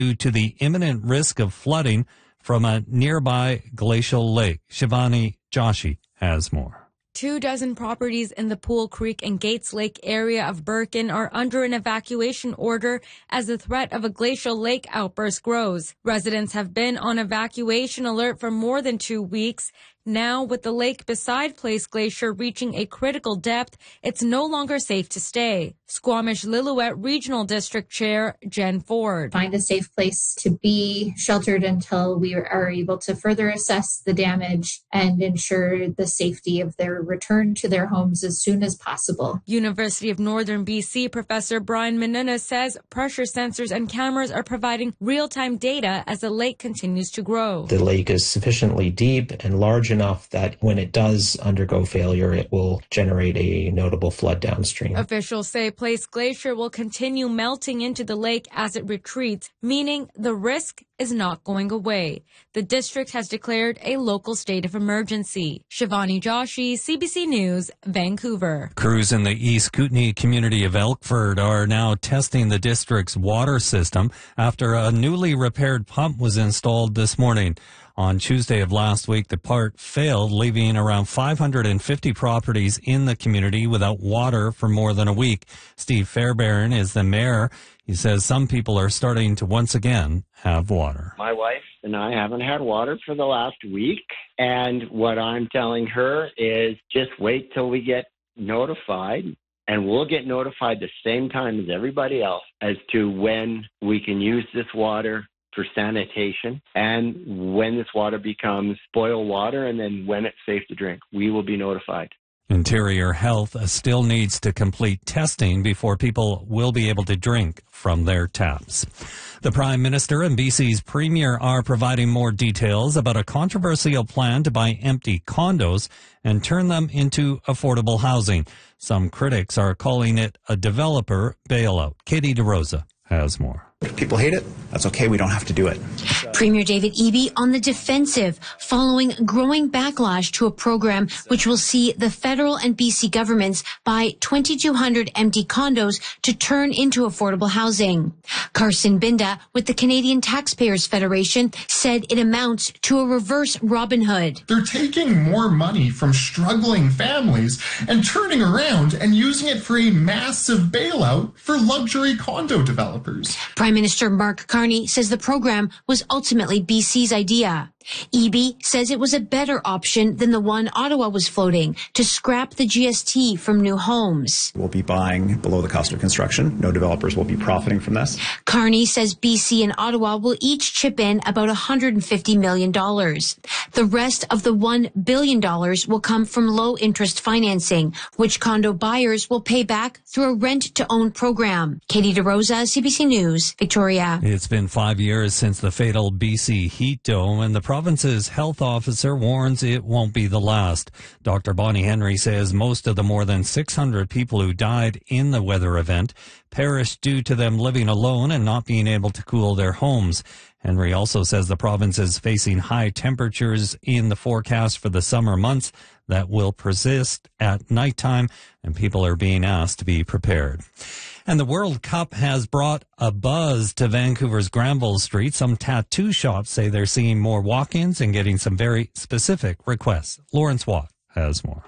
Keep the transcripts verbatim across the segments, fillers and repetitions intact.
due to the imminent risk of flooding from a nearby glacial lake. Shivani Joshi has more. Two dozen properties in the Pool Creek and Gates Lake area of Birken are under an evacuation order as the threat of a glacial lake outburst grows. Residents have been on evacuation alert for more than two weeks. Now, with the lake beside Place Glacier reaching a critical depth, it's no longer safe to stay. Squamish Lillooet Regional District Chair Jen Ford. Find a safe place to be sheltered until we are able to further assess the damage and ensure the safety of their return to their homes as soon as possible. University of Northern B C Professor Brian Menuna says pressure sensors and cameras are providing real-time data as the lake continues to grow. The lake is sufficiently deep and large enough that when it does undergo failure, it will generate a notable flood downstream. Officials say Place Glacier will continue melting into the lake as it retreats, meaning the risk is not going away. The district has declared a local state of emergency. Shivani Joshi, C B C News, Vancouver. Crews in the East Kootenay community of Elkford are now testing the district's water system after a newly repaired pump was installed this morning. On Tuesday of last week, the part failed, leaving around five hundred fifty properties in the community without water for more than a week. Steve Fairbairn is the mayor. He says some people are starting to once again have water. My wife and I haven't had water for the last week, and what I'm telling her is just wait till we get notified, and we'll get notified the same time as everybody else as to when we can use this water for sanitation and when this water becomes boil water and then when it's safe to drink. We will be notified. Interior Health still needs to complete testing before people will be able to drink from their taps. The Prime Minister and B C's Premier are providing more details about a controversial plan to buy empty condos and turn them into affordable housing. Some critics are calling it a developer bailout. Katie DeRosa has more. If people hate it, that's okay. We don't have to do it. Premier David Eby on the defensive following growing backlash to a program which will see the federal and B C governments buy twenty-two hundred empty condos to turn into affordable housing. Carson Binda with the Canadian Taxpayers Federation said it amounts to a reverse Robin Hood. They're taking more money from struggling families and turning around and using it for a massive bailout for luxury condo developers. Prime Minister Mark Carney says the program was ultimately B C's idea. Eby says it was a better option than the one Ottawa was floating to scrap the G S T from new homes. We'll be buying below the cost of construction. No developers will be profiting from this. Carney says B C and Ottawa will each chip in about one hundred fifty million dollars. The rest of the one billion dollars will come from low-interest financing, which condo buyers will pay back through a rent-to-own program. Katie DeRosa, C B C News, Victoria. It's been five years since the fatal B C heat dome, and the province's health officer warns it won't be the last. Doctor Bonnie Henry says most of the more than six hundred people who died in the weather event perished due to them living alone and not being able to cool their homes. Henry also says the province is facing high temperatures in the forecast for the summer months that will persist at nighttime, and people are being asked to be prepared. And the World Cup has brought a buzz to Vancouver's Granville Street. Some tattoo shops say they're seeing more walk-ins and getting some very specific requests. Lawrence Watt has more.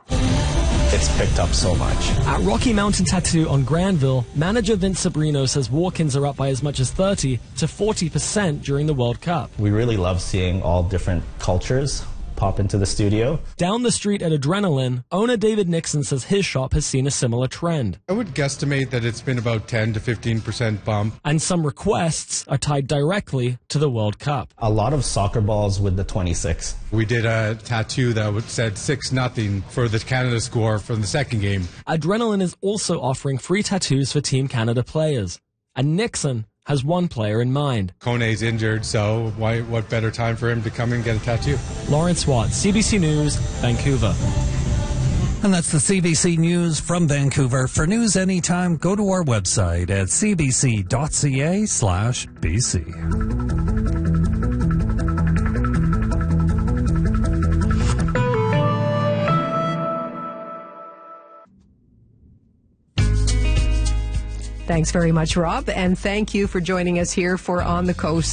It's picked up so much. At Rocky Mountain Tattoo on Granville, manager Vince Sabrino says walk-ins are up by as much as thirty to forty percent during the World Cup. We really love seeing all different cultures pop into the studio. Down the street at Adrenaline, owner David Nixon says his shop has seen a similar trend. I would guesstimate that it's been about ten to fifteen percent bump. And some requests are tied directly to the World Cup. A lot of soccer balls with the twenty-six. We did a tattoo that said six nothing for the Canada score from the second game. Adrenaline is also offering free tattoos for Team Canada players. And Nixon has one player in mind. Kone's injured, so why? What better time for him to come and get a tattoo? Lawrence Watt, C B C News, Vancouver. And that's the C B C News from Vancouver. For news anytime, go to our website at cbc.ca slash BC. Thanks very much, Rob, and thank you for joining us here for On the Coast.